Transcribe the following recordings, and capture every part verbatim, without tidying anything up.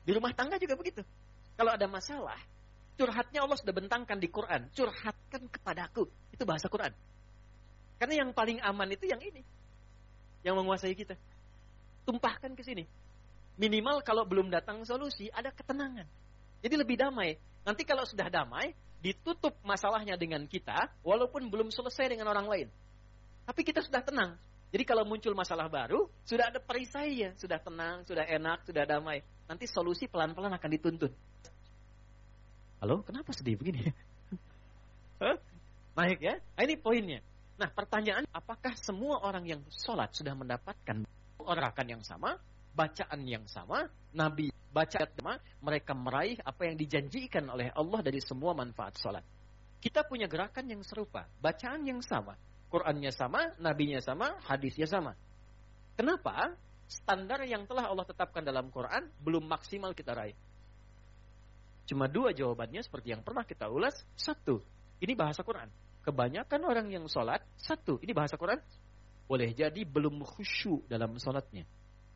Di rumah tangga juga begitu. Kalau ada masalah, curhatnya Allah sudah bentangkan di Quran. Curhatkan kepadaku. Itu bahasa Quran. Karena yang paling aman itu yang ini. Yang menguasai kita. Tumpahkan ke sini. Minimal kalau belum datang solusi, ada ketenangan. Jadi lebih damai. Nanti kalau sudah damai, ditutup masalahnya dengan kita, walaupun belum selesai dengan orang lain. Tapi kita sudah tenang. Jadi kalau muncul masalah baru, sudah ada perisainya. Sudah tenang, sudah enak, sudah damai. Nanti solusi pelan-pelan akan dituntun. Halo, kenapa sedih begini? Hah? Naik ya? Nah, ini poinnya. Nah, pertanyaan, apakah semua orang yang sholat sudah mendapatkan orakan yang sama, bacaan yang sama, Nabi baca sama, mereka meraih apa yang dijanjikan oleh Allah dari semua manfaat sholat. Kita punya gerakan yang serupa, bacaan yang sama, Qurannya sama, Nabinya sama, hadisnya sama. Kenapa? Standar yang telah Allah tetapkan dalam Quran belum maksimal kita raih. Cuma dua jawabannya seperti yang pernah kita ulas. Satu, ini bahasa Quran. Kebanyakan orang yang sholat, satu, ini bahasa Quran, boleh jadi belum khusyuk dalam sholatnya.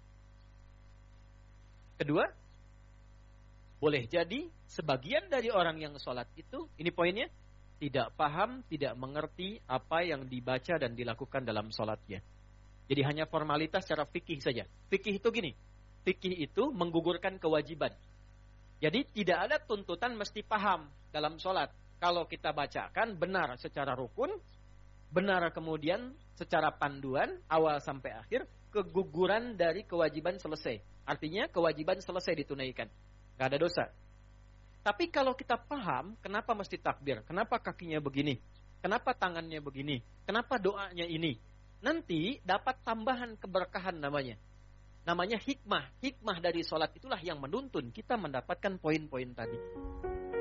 Kedua, boleh jadi sebagian dari orang yang sholat itu, ini poinnya, tidak paham, tidak mengerti apa yang dibaca dan dilakukan dalam sholatnya. Jadi hanya formalitas secara fikih saja. Fikih itu gini, fikih itu menggugurkan kewajiban. Jadi tidak ada tuntutan mesti paham dalam sholat. Kalau kita bacakan benar secara rukun, benar kemudian secara panduan, awal sampai akhir, keguguran dari kewajiban selesai. Artinya kewajiban selesai ditunaikan. Gak ada dosa. Tapi kalau kita paham, kenapa mesti takbir? Kenapa kakinya begini? Kenapa tangannya begini? Kenapa doanya ini? Nanti dapat tambahan keberkahan namanya. Namanya hikmah. Hikmah dari sholat itulah yang menuntun kita mendapatkan poin-poin tadi.